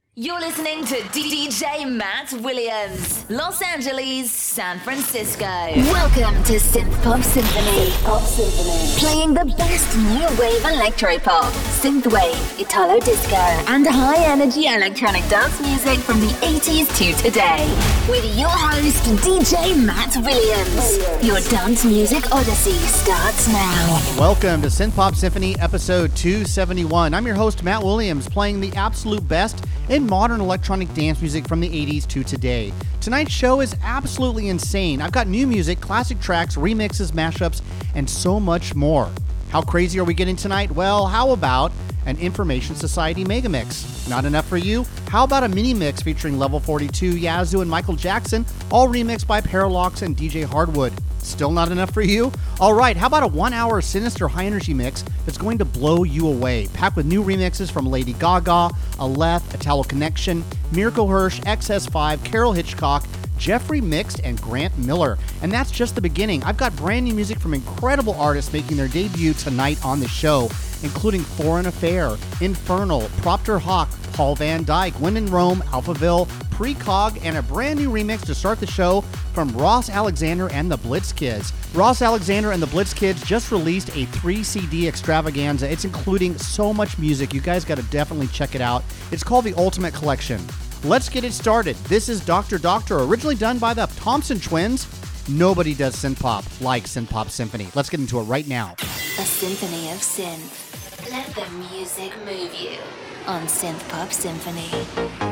You're listening to DJ Matt Williams, Los Angeles, San Francisco. Welcome to Synth Pop Symphony. Playing the best new wave electropop, synthwave, Italo disco, and high-energy electronic dance music from the 80s to today. With your host, DJ Matt Williams. Your dance music odyssey starts now. Welcome to Synth Pop Symphony, episode 271. I'm your host, Matt Williams, playing the absolute best in modern electronic dance music from the 80s to today. Tonight's show is absolutely insane. I've got new music, classic tracks, remixes, mashups, and so much more. How crazy are we getting tonight? Well, how about an Information Society Megamix? Not enough for you? How about a mini mix featuring Level 42, Yazoo, and Michael Jackson, all remixed by Paralox and DJ Hardwood? Still not enough for you? All right, how about a 1 hour sinister high energy mix that's going to blow you away, packed with new remixes from Lady Gaga, Aleph, Italo Connection, Miracle Hirsch, XS5, Carol Hitchcock, Jeffrey Mixed, and Grant Miller. And that's just the beginning. I've got brand new music from incredible artists making their debut tonight on the show, including Foreign Affair, Infernal, Propter Hawk, Paul Van Dyke, When in Rome, Alphaville, Precog, and a brand new remix to start the show from Ross Alexander and the Blitz Kids. Ross Alexander and the Blitz Kids just released a 3-CD extravaganza. It's including so much music. You guys got to definitely check it out. It's called The Ultimate Collection. Let's get it started. This is Dr. Doctor, originally done by the Thompson Twins. Nobody does synth pop like Synth Pop Symphony. Let's get into it right now. A symphony of synth. Let the music move you on Synth Pop Symphony.